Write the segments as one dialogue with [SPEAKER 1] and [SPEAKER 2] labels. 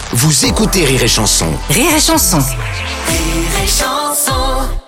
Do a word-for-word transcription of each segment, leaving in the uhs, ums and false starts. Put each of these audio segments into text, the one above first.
[SPEAKER 1] Vous écoutez Rire et Chanson.
[SPEAKER 2] Rire et Chanson.
[SPEAKER 3] Rire et Chanson.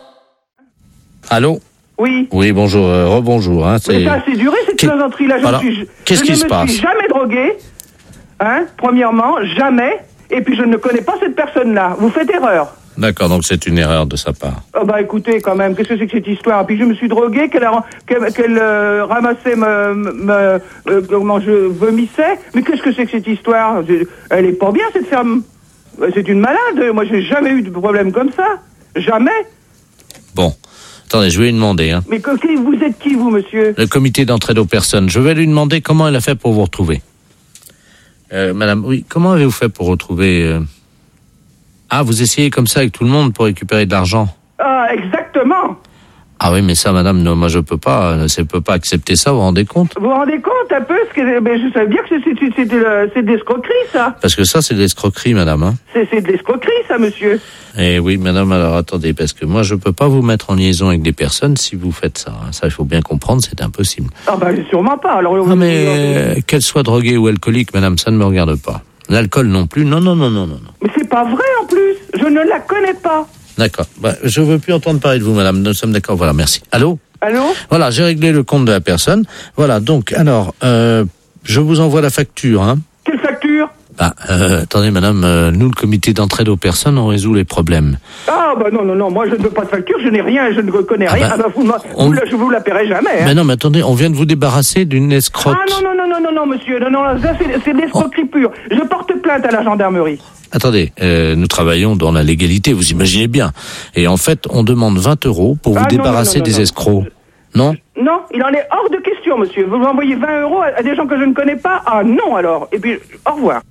[SPEAKER 4] Allô?
[SPEAKER 5] Oui.
[SPEAKER 4] Oui, bonjour, euh, rebonjour. Hein, c'est...
[SPEAKER 5] Mais ça a assez duré cette
[SPEAKER 4] Qu'est-
[SPEAKER 5] plaisanterie-là. Je,
[SPEAKER 4] Alors,
[SPEAKER 5] me suis,
[SPEAKER 4] qu'est-ce
[SPEAKER 5] je
[SPEAKER 4] qui
[SPEAKER 5] ne
[SPEAKER 4] se
[SPEAKER 5] me
[SPEAKER 4] passe
[SPEAKER 5] suis jamais drogué, hein, premièrement, jamais, et puis je ne connais pas cette personne-là. Vous faites erreur.
[SPEAKER 4] D'accord, donc c'est une erreur de sa part.
[SPEAKER 5] Oh bah écoutez, quand même, qu'est-ce que c'est que cette histoire? Puis je me suis drogué, qu'elle, a, qu'elle, qu'elle euh, ramassait, me, me, euh, comment je vomissais. Mais qu'est-ce que c'est que cette histoire? Je- Elle est pas bien, cette femme. C'est une malade. Moi, j'ai jamais eu de problème comme ça. Jamais.
[SPEAKER 4] Bon, attendez, je vais lui demander. Hein.
[SPEAKER 5] Mais que, que- vous êtes qui, vous, monsieur?
[SPEAKER 4] Le comité d'entraide aux personnes, je vais lui demander comment elle a fait pour vous retrouver. Euh, madame, oui, comment avez-vous fait pour retrouver... euh... Ah, vous essayez comme ça avec tout le monde pour récupérer de l'argent?
[SPEAKER 5] Ah, exactement.
[SPEAKER 4] Ah oui, mais ça, madame, non, moi je peux pas, euh, je peux pas accepter ça, vous vous rendez compte?
[SPEAKER 5] Vous vous rendez compte un peu ce que... Mais je savais bien que c'est, c'est, c'est, de, c'est de l'escroquerie, ça.
[SPEAKER 4] Parce que ça, c'est de l'escroquerie, madame. Hein.
[SPEAKER 5] C'est, c'est de l'escroquerie, ça, monsieur.
[SPEAKER 4] Eh oui, madame, alors attendez, parce que moi je peux pas vous mettre en liaison avec des personnes si vous faites ça. Hein. Ça, il faut bien comprendre, c'est impossible.
[SPEAKER 5] Ah bah sûrement pas. Alors,
[SPEAKER 4] Ah mais euh, qu'elle soit droguée ou alcoolique, madame, ça ne me regarde pas. L'alcool non plus, non, non, non, non, non. non.
[SPEAKER 5] Mais c'est pas vrai, en plus. Je ne la connais pas.
[SPEAKER 4] D'accord, bah, je veux plus entendre parler de vous, madame, nous sommes d'accord, voilà, merci. Allô?
[SPEAKER 5] Allô?
[SPEAKER 4] Voilà, j'ai réglé le compte de la personne. Voilà, donc, alors, euh, je vous envoie la facture, hein.
[SPEAKER 5] Quelle facture?
[SPEAKER 4] Bah, euh, attendez, madame, euh, nous, le comité d'entraide aux personnes, on résout les problèmes.
[SPEAKER 5] Ah bah non, non, non, moi je ne veux pas de facture, je n'ai rien, je ne connais
[SPEAKER 4] Ah
[SPEAKER 5] rien.
[SPEAKER 4] bah,
[SPEAKER 5] Ah bah, vous, m'a-
[SPEAKER 4] on-
[SPEAKER 5] vous, la- je vous la paierai jamais. Hein.
[SPEAKER 4] Mais non, mais attendez, on vient de vous débarrasser d'une escroque.
[SPEAKER 5] Ah non, non, non, non, non, non, monsieur, non, non, ça c'est, c'est de l'escroquerie pure. Je porte plainte à la gendarmerie.
[SPEAKER 4] Attendez, euh, nous travaillons dans la légalité, vous imaginez bien. Et en fait, on demande vingt euros pour vous
[SPEAKER 5] Ah, non,
[SPEAKER 4] débarrasser
[SPEAKER 5] non, non, non,
[SPEAKER 4] des
[SPEAKER 5] non.
[SPEAKER 4] escrocs. Non?
[SPEAKER 5] Non, il en est hors de question, monsieur. Vous envoyez vingt euros à, à des gens que je ne connais pas? Ah non, alors. Et puis, au revoir.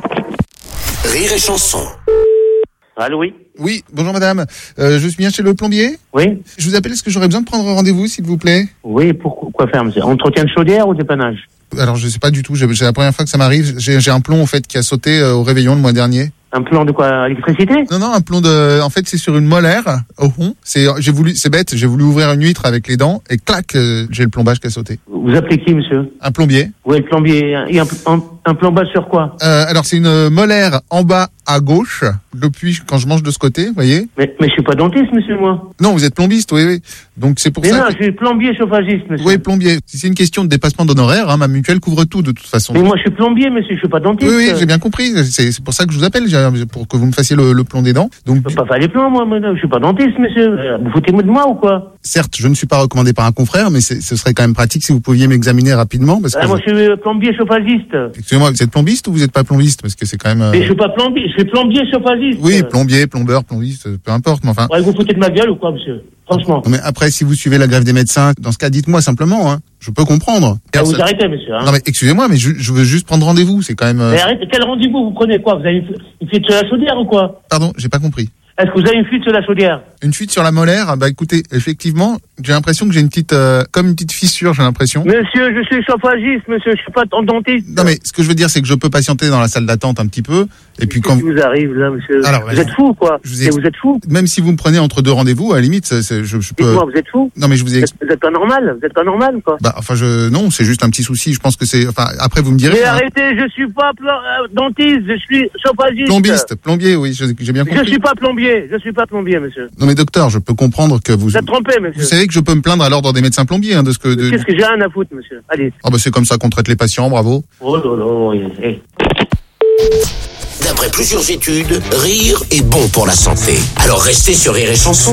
[SPEAKER 1] Rire et Chanson.
[SPEAKER 6] Allô, oui.
[SPEAKER 7] Oui, bonjour madame. Euh, je suis bien chez le plombier.
[SPEAKER 6] Oui.
[SPEAKER 7] Je vous appelle, est-ce que j'aurais besoin de prendre rendez-vous, s'il vous plaît?
[SPEAKER 6] Oui, pour quoi faire, monsieur? Entretien de chaudière ou dépannage?
[SPEAKER 7] Alors, je sais pas du tout, j'ai- c'est la première fois que ça m'arrive. J'ai j'ai un plomb, en fait, qui a sauté euh, au réveillon le mois dernier.
[SPEAKER 6] Un plan de quoi? Électricité?
[SPEAKER 7] Non, non, un plomb de... En fait, c'est sur une molaire, au fond. C'est, j'ai voulu, c'est bête, j'ai voulu ouvrir une huître avec les dents, et clac, euh, j'ai le plombage qui a sauté.
[SPEAKER 6] Vous appelez qui, monsieur?
[SPEAKER 7] Un plombier.
[SPEAKER 6] Oui, le plombier. Et un, un, un plombage sur quoi?
[SPEAKER 7] Euh, alors, c'est une molaire en bas à gauche, depuis quand je mange de ce côté, vous voyez?
[SPEAKER 6] Mais, mais je suis pas dentiste, monsieur, moi.
[SPEAKER 7] Non, vous êtes plombiste, oui, oui. Donc, c'est pour
[SPEAKER 6] Mais
[SPEAKER 7] ça...
[SPEAKER 6] non,
[SPEAKER 7] que-
[SPEAKER 6] je suis plombier chauffagiste, monsieur.
[SPEAKER 7] Oui, plombier. Si c'est une question de dépassement d'honoraires, hein, ma mutuelle couvre tout, de toute façon.
[SPEAKER 6] Mais moi, je suis plombier, monsieur, je suis pas dentiste.
[SPEAKER 7] Oui, oui, j'ai bien compris. C'est, c'est pour ça que je vous appelle, j'ai- pour que vous me fassiez le, le plomb des dents. Donc,
[SPEAKER 6] Je peux pas faire les plans, moi, madame. Je suis pas dentiste, monsieur. Euh, Vous foutez-moi de moi ou quoi?
[SPEAKER 7] certes, je ne suis pas recommandé par un confrère, mais c'est- ce serait quand même pratique si vous pouviez m'examiner rapidement. Parce que
[SPEAKER 6] Ah, moi, je suis euh, plombier chauffagiste.
[SPEAKER 7] Excusez-moi, vous êtes plombiste ou vous n'êtes pas plombiste? Parce que c'est quand même... euh,
[SPEAKER 6] Mais je suis pas plombier, je suis plombier chauffagiste.
[SPEAKER 7] Oui, plombier, plombeur, plombiste, peu importe, mais enfin...
[SPEAKER 6] Ouais, vous foutez de ma gueule ou quoi, monsieur? Franchement.
[SPEAKER 7] Non, mais après, si vous suivez la grève des médecins, dans ce cas, dites-moi simplement, hein. Je peux comprendre.
[SPEAKER 6] Ah, vous
[SPEAKER 7] Personne-
[SPEAKER 6] arrêtez, monsieur, hein.
[SPEAKER 7] Non, mais excusez-moi, mais je, je veux juste prendre rendez-vous, c'est quand même... euh,
[SPEAKER 6] Mais arrêtez, quel rendez-vous vous prenez quoi? Vous avez une une fuite sur la chaudière ou quoi?
[SPEAKER 7] Pardon, j'ai pas compris.
[SPEAKER 6] Est-ce que vous avez une fuite sur la chaudière?
[SPEAKER 7] Une fuite sur la molaire, bah écoutez, effectivement, j'ai l'impression que j'ai une petite, euh, comme une petite fissure, j'ai l'impression.
[SPEAKER 6] Monsieur, je suis chauffagiste, monsieur, je suis pas dentiste.
[SPEAKER 7] Non mais ce que je veux dire, c'est que je peux patienter dans la salle d'attente un petit peu, et puis quand,
[SPEAKER 6] Qu'est-ce qui vous arrive là, monsieur?
[SPEAKER 7] Alors,
[SPEAKER 6] vous
[SPEAKER 7] je-
[SPEAKER 6] êtes fou, quoi?
[SPEAKER 7] je vous ai-
[SPEAKER 6] Et vous êtes fou?
[SPEAKER 7] même si vous me prenez entre deux rendez-vous, à la limite, c'est- c'est- je, je peux.
[SPEAKER 6] Dites-moi, vous êtes fou?
[SPEAKER 7] Non mais je vous ai.
[SPEAKER 6] Vous
[SPEAKER 7] ex-
[SPEAKER 6] êtes, vous êtes pas normal? Vous êtes pas normal, quoi?
[SPEAKER 7] Bah enfin je, non, c'est juste un petit souci. Je pense que c'est, enfin après vous me direz.
[SPEAKER 6] Mais
[SPEAKER 7] hein.
[SPEAKER 6] arrêtez, je suis pas plan- euh, dentiste, je suis chauffagiste.
[SPEAKER 7] Plombiste, plombier, oui, je- j'ai bien
[SPEAKER 6] Je
[SPEAKER 7] compris.
[SPEAKER 6] suis pas plombier, je suis pas plombier, monsieur.
[SPEAKER 7] Non mais docteur, je peux comprendre que vous.
[SPEAKER 6] Vous êtes trompé, monsieur.
[SPEAKER 7] Vous savez que je peux me plaindre à l'ordre des médecins plombiers, hein, de ce que. De...
[SPEAKER 6] Qu'est-ce que j'ai rien à foutre, monsieur? Allez.
[SPEAKER 7] Ah bah c'est comme ça qu'on traite les patients, bravo.
[SPEAKER 6] Oh là là, oui. Eh.
[SPEAKER 1] D'après plusieurs études, rire est bon pour la santé. Alors restez sur Rire et Chanson.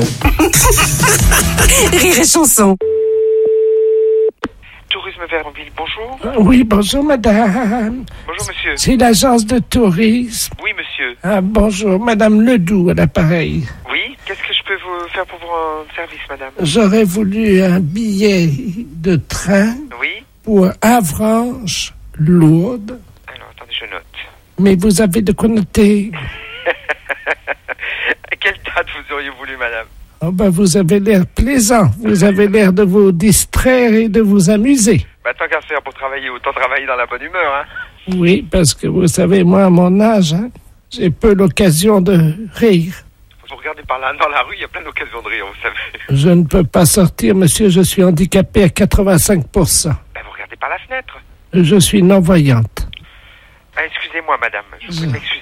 [SPEAKER 2] Rire et Chanson.
[SPEAKER 8] Tourisme Vernonville, bonjour.
[SPEAKER 9] Oui, bonjour madame.
[SPEAKER 8] Bonjour monsieur.
[SPEAKER 9] C'est l'agence de tourisme.
[SPEAKER 8] Oui monsieur.
[SPEAKER 9] Ah, bonjour, madame Ledoux à l'appareil.
[SPEAKER 8] Oui, qu'est-ce que je peux vous faire pour vous rendre service, madame?
[SPEAKER 9] J'aurais voulu un billet de train
[SPEAKER 8] Oui.
[SPEAKER 9] pour Avranches, Lourdes.
[SPEAKER 8] Alors attendez, je note.
[SPEAKER 9] Mais vous avez de quoi noter.
[SPEAKER 8] À quelle date vous auriez voulu, madame?
[SPEAKER 9] Oh ben, vous avez l'air plaisant. Vous avez l'air de vous distraire et de vous amuser.
[SPEAKER 8] Bah tant qu'à faire pour travailler, autant travailler dans la bonne humeur, hein.
[SPEAKER 9] Oui, parce que vous savez, moi, à mon âge, hein, j'ai peu l'occasion de rire.
[SPEAKER 8] Vous regardez par là, dans la rue, il y a plein d'occasions de rire, vous savez.
[SPEAKER 9] Je ne peux pas sortir, monsieur, je suis handicapé à quatre-vingt-cinq pour cent.
[SPEAKER 8] Bah vous regardez par la fenêtre.
[SPEAKER 9] Je suis non-voyante.
[SPEAKER 8] Ah, excusez-moi, madame. Je vous prie de m'excuser.